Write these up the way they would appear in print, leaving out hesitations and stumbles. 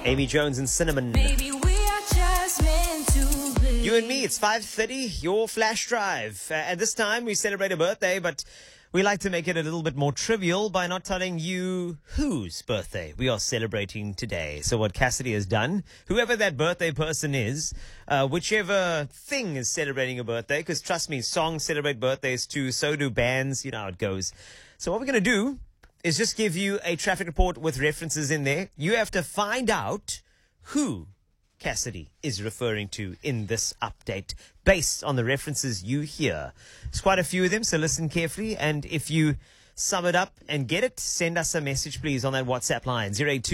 Amy Jones and Cinnamon. Maybe we are just meant to be. You and me, it's 5:30, your flash drive. At this time, we celebrate a birthday, but we like to make it a little bit more trivial by not telling you whose birthday we are celebrating today. So what Cassidy has done, whoever that birthday person is, whichever thing is celebrating a birthday, because trust me, songs celebrate birthdays too, so do bands, you know how it goes. So what we're going to do is just give you a traffic report with references in there. You have to find out who Cassidy is referring to in this update based on the references you hear. There's quite a few of them, so listen carefully. And if you sum it up and get it, send us a message, please, on that WhatsApp line,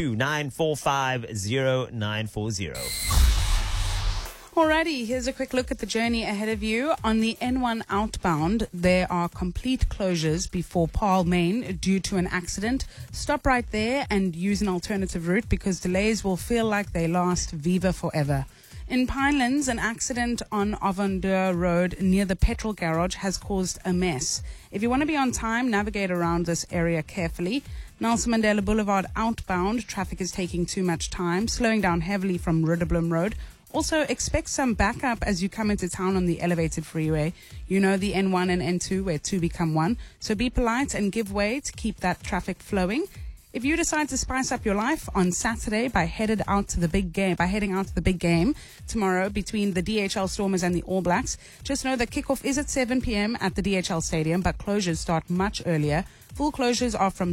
082-945-0940. Alrighty, here's a quick look at the journey ahead of you. On the N1 outbound, there are complete closures before Paarl, Main due to an accident. Stop right there and use an alternative route because delays will feel like they last Viva forever. In Pinelands, an accident on Avondeur Road near the petrol garage has caused a mess. If you want to be on time, navigate around this area carefully. Nelson Mandela Boulevard outbound, traffic is taking too much time, slowing down heavily from Ridderblom Road. Also, expect some backup as you come into town on the elevated freeway. You know the N1 and N2 where two become one. So be polite and give way to keep that traffic flowing. If you decide to spice up your life on Saturday by heading out to the big game tomorrow between the DHL Stormers and the All Blacks, just know that kickoff is at 7 p.m. at the DHL Stadium, but closures start much earlier. Full closures are from